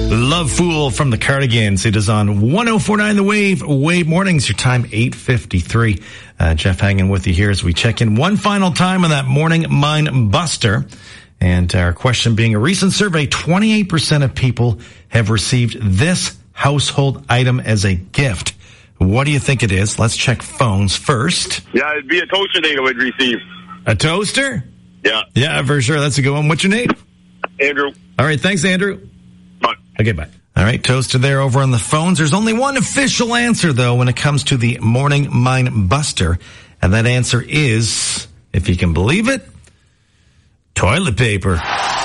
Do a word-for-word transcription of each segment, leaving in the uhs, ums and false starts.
Love Fool from the Cardigans. It is on one oh four point nine The Wave. Wave Mornings, your time eight fifty-three. Uh, Jeff hanging with you here as we check in one final time on that Morning Mind Buster. And our question being, a recent survey, twenty-eight percent of people have received this household item as a gift. What do you think it is? Let's check phones first. Yeah, it'd be a toaster thing I would receive. A toaster? Yeah. Yeah, for sure. That's a good one. What's your name? Andrew. All right. Thanks, Andrew. Bye. Okay, bye. All right, toaster there over on the phones. There's only one official answer, though, when it comes to the Morning Mind Buster. And that answer is, if you can believe it, toilet paper.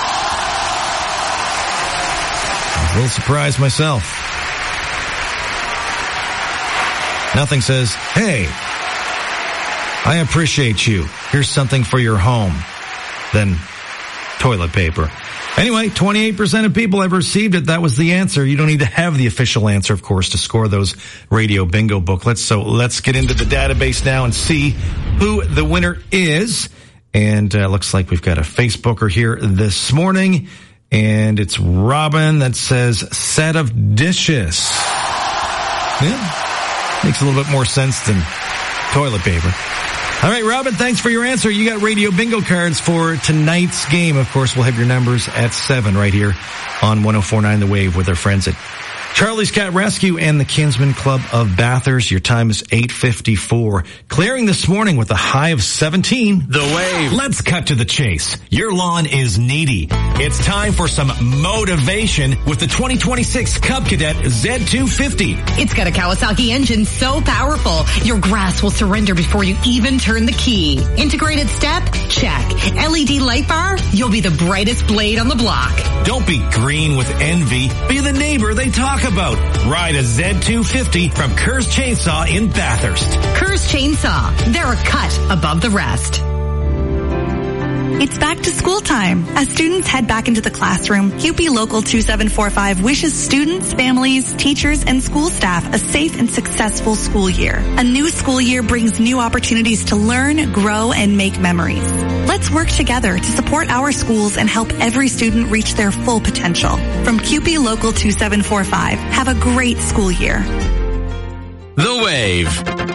I was a little surprised myself. Nothing says, hey, I appreciate you. Here's something for your home. Then toilet paper. Anyway, twenty-eight percent of people have received it. That was the answer. You don't need to have the official answer, of course, to score those radio bingo booklets. So let's get into the database now and see who the winner is. And uh, looks like we've got a Facebooker here this morning. And it's Robin that says set of dishes. Yeah, makes a little bit more sense than toilet paper. All right, Robin, thanks for your answer. You got radio bingo cards for tonight's game. Of course, we'll have your numbers at seven right here on one oh four point nine The Wave with our friends at Charlie's Cat Rescue and the Kinsman Club of Bathurst. Your time is eight fifty-four. Clearing this morning with a high of seventeen. The Wave. Let's cut to the chase. Your lawn is needy. It's time for some motivation with the twenty twenty-six Cub Cadet Z two fifty. It's got a Kawasaki engine so powerful, your grass will surrender before you even turn the key. Integrated step? Check. L E D light bar? You'll be the brightest blade on the block. Don't be green with envy. Be the neighbor they talk about. Ride a Z two fifty from Kerr's Chainsaw in Bathurst. Kerr's Chainsaw. They're a cut above the rest. It's back to school time. As students head back into the classroom, Q P Local two seven four five wishes students, families, teachers, and school staff a safe and successful school year. A new school year brings new opportunities to learn, grow, and make memories. Let's work together to support our schools and help every student reach their full potential. From Q P Local two seven four five, have a great school year. The Wave.